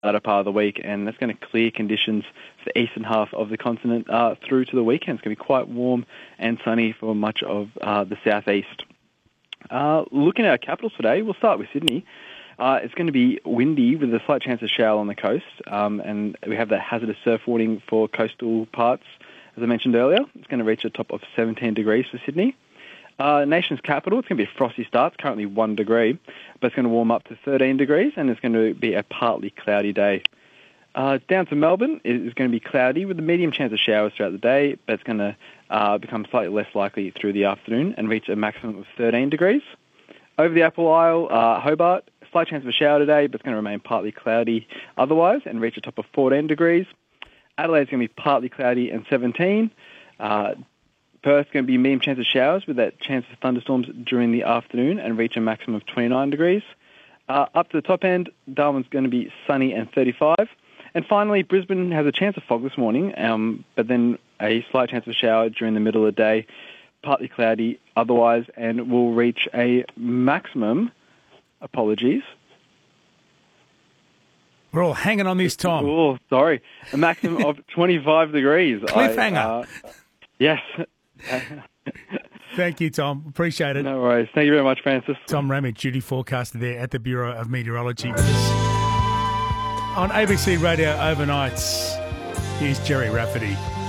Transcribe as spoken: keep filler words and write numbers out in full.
latter part of the week, and that's going to clear conditions for the eastern half of the continent uh, through to the weekend. It's going to be quite warm and sunny for much of uh, the southeast. Uh, looking at our capitals today, we'll start with Sydney. Uh, it's going to be windy with a slight chance of shower on the coast, um, and we have that hazardous surf warning for coastal parts, as I mentioned earlier. It's going to reach a top of seventeen degrees for Sydney. Uh, nation's capital, it's going to be a frosty start. It's currently one degree, but it's going to warm up to thirteen degrees, and it's going to be a partly cloudy day. Uh, down to Melbourne, it is going to be cloudy with a medium chance of showers throughout the day, but it's going to uh, become slightly less likely through the afternoon and reach a maximum of thirteen degrees. Over the Apple Isle, uh, Hobart, slight chance of a shower today, but it's going to remain partly cloudy otherwise and reach a top of fourteen degrees. Adelaide's going to be partly cloudy and seventeen. Uh, Perth's going to be medium chance of showers with that chance of thunderstorms during the afternoon and reach a maximum of twenty-nine degrees. Uh, up to the top end, Darwin's going to be sunny and thirty-five. And finally, Brisbane has a chance of fog this morning, um, but then a slight chance of shower during the middle of the day, partly cloudy otherwise, and will reach a maximum, apologies. We're all hanging on this, Tom. Oh, sorry. A maximum of twenty-five degrees. Cliffhanger. I, uh, yes. Thank you, Tom. Appreciate it. No worries. Thank you very much, Francis. Tom Ramage, duty forecaster there at the Bureau of Meteorology. On A B C Radio Overnights, here's Jerry Rafferty.